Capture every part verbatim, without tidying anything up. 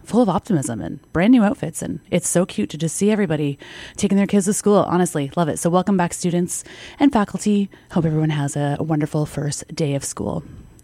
full of optimism and brand new outfits. And it's so cute to just see everybody taking their kids to school. Honestly, love it. So welcome back, students and faculty. Hope everyone has a wonderful first day of school.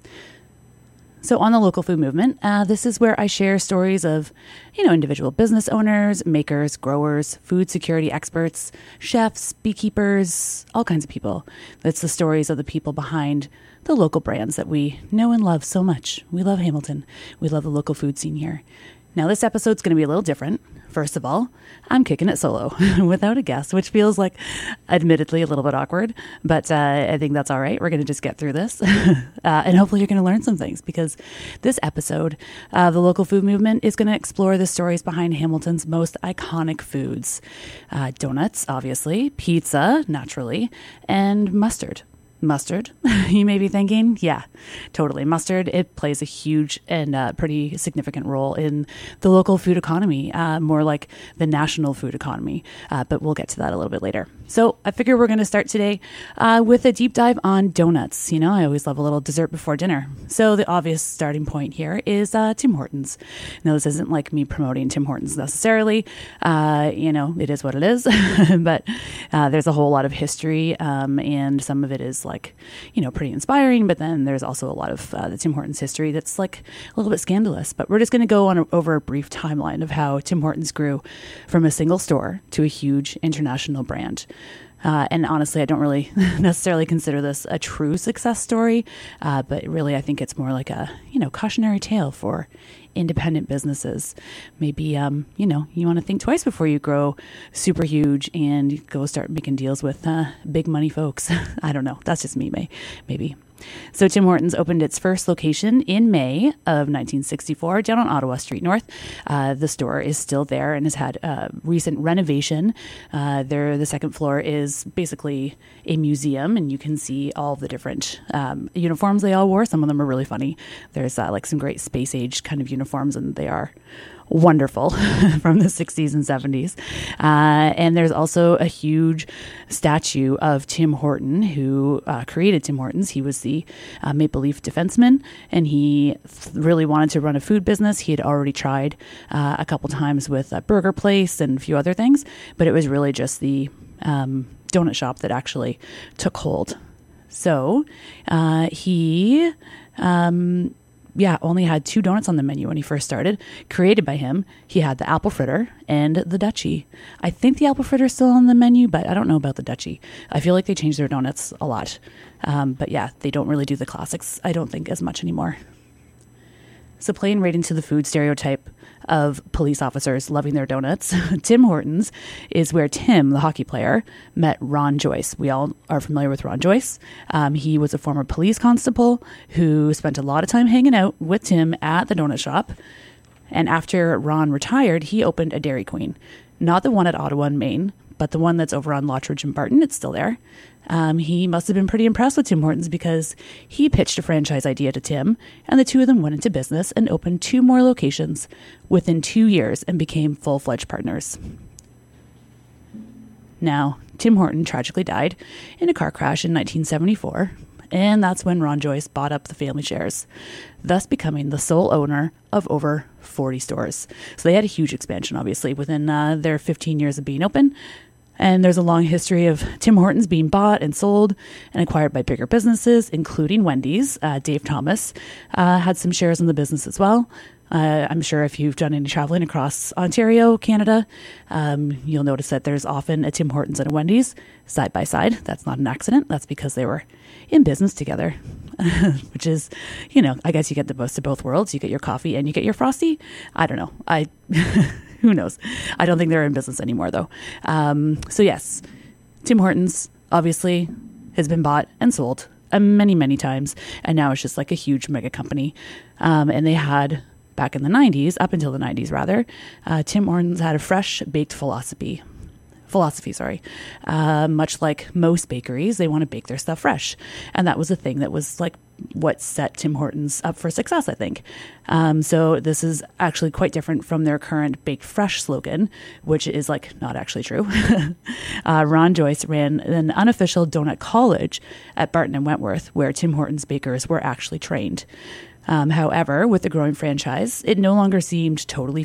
So on the local food movement, uh, this is where I share stories of, you know, individual business owners, makers, growers, food security experts, chefs, beekeepers, all kinds of people. That's the stories of the people behind the local brands that we know and love so much. We love Hamilton. We love the local food scene here. Now, this episode's going to be a little different. First of all, I'm kicking it solo without a guest, which feels like, admittedly, a little bit awkward, but uh, I think that's all right. We're going to just get through this, uh, and hopefully you're going to learn some things, because this episode, uh, the local food movement, is going to explore the stories behind Hamilton's most iconic foods. Uh, donuts, obviously, pizza, naturally, and mustard. Mustard, you may be thinking, yeah, totally. Mustard, it plays a huge and uh, pretty significant role in the local food economy, uh, more like the national food economy, uh, but we'll get to that a little bit later. So I figure we're going to start today uh, with a deep dive on donuts. You know, I always love a little dessert before dinner. So the obvious starting point here is uh, Tim Hortons. Now, this isn't like me promoting Tim Hortons necessarily. Uh, you know, it is what it is, but uh, there's a whole lot of history, um, and some of it is like, you know, pretty inspiring, but then there's also a lot of uh, the Tim Hortons history that's like a little bit scandalous. But we're just going to go on a, over a brief timeline of how Tim Hortons grew from a single store to a huge international brand. Uh, and honestly, I don't really necessarily consider this a true success story, uh, but really I think it's more like a, you know, cautionary tale for independent businesses. Maybe, um, you know, you want to think twice before you grow super huge and go start making deals with uh, big money folks. I don't know. That's just me, May, maybe. So Tim Hortons opened its first location in May of nineteen sixty-four down on Ottawa Street North. Uh, the store is still there and has had a recent renovation. Uh, there, the second floor is basically a museum, and you can see all the different um, uniforms they all wore. Some of them are really funny. There's uh, like some great space age kind of uniforms, and they are wonderful from the sixties and seventies. Uh, and there's also a huge statue of Tim Horton, who uh, created Tim Hortons. He was the uh, Maple Leaf defenseman, and he th- really wanted to run a food business. He had already tried uh, a couple times with a burger place and a few other things, but it was really just the um, donut shop that actually took hold. So uh, he... Um, yeah, only had two donuts on the menu when he first started, created by him. He had the apple fritter and the Dutchie. I think the apple fritter is still on the menu, but I don't know about the Dutchie. I feel like they change their donuts a lot. Um, but yeah, they don't really do the classics, I don't think, as much anymore. So playing right into the food stereotype of police officers loving their donuts, Tim Hortons is where Tim, the hockey player, met Ron Joyce. We all are familiar with Ron Joyce. Um, he was a former police constable who spent a lot of time hanging out with Tim at the donut shop. And after Ron retired, he opened a Dairy Queen. Not the one at Ottawa and Maine, but the one that's over on Lottridge and Barton. It's still there. Um, he must have been pretty impressed with Tim Hortons because he pitched a franchise idea to Tim, and the two of them went into business and opened two more locations within two years and became full-fledged partners. Now, Tim Horton tragically died in a car crash in nineteen seventy-four, and that's when Ron Joyce bought up the family shares, thus becoming the sole owner of over forty stores. So they had a huge expansion, obviously, within uh, their fifteen years of being open. And there's a long history of Tim Hortons being bought and sold and acquired by bigger businesses, including Wendy's. Uh, Dave Thomas uh, had some shares in the business as well. Uh, I'm sure if you've done any traveling across Ontario, Canada, um, you'll notice that there's often a Tim Hortons and a Wendy's side by side. That's not an accident. That's because they were in business together, which is, you know, I guess you get the most of both worlds. You get your coffee and you get your Frosty. I don't know. I... Who knows? I don't think they're in business anymore, though. Um, so yes, Tim Hortons obviously has been bought and sold uh, many, many times, and now it's just like a huge mega company. Um, and they had, back in the nineties, up until the nineties rather, uh, Tim Hortons had a fresh baked philosophy. Philosophy, sorry. Uh, much like most bakeries, they want to bake their stuff fresh. And that was a thing that was like what set Tim Hortons up for success, I think. Um, so this is actually quite different from their current baked fresh slogan, which is like not actually true. uh, Ron Joyce ran an unofficial donut college at Barton and Wentworth, where Tim Hortons bakers were actually trained. Um, however, with the growing franchise, it no longer seemed totally